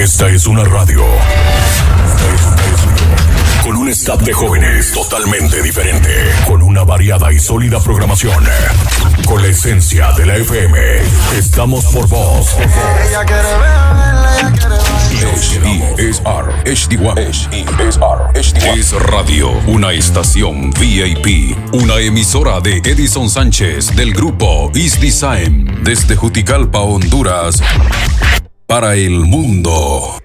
Esta es una radio. Con un staff de jóvenes totalmente diferente. Con una variada y sólida programación. Con la esencia de la FM. Estamos por vos. Ella quiere verla, ella quiere bailar. HISR Es Radio, una estación VIP, una emisora de Edison Sánchez del grupo Is Design, desde Juticalpa, Honduras, para el mundo.